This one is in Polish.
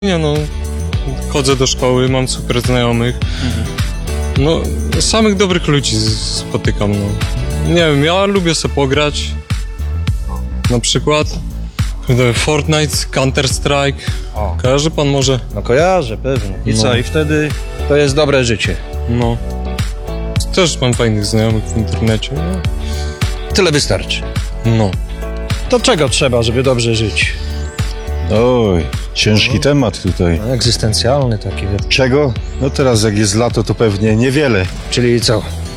Nie no, chodzę do szkoły, mam super znajomych. No, samych dobrych ludzi spotykam, no. Nie wiem, ja lubię sobie pograć. Na przykład Fortnite, Counter-Strike. O. Kojarzy pan może? No kojarzę, pewnie. I No. co? I wtedy to jest dobre życie. No. Też mam fajnych znajomych w internecie. Tyle wystarczy. No. To czego trzeba, żeby dobrze żyć? Oj, ciężki temat tutaj. Egzystencjalny taki. Czego? No teraz jak jest lato, to pewnie niewiele. Czyli co?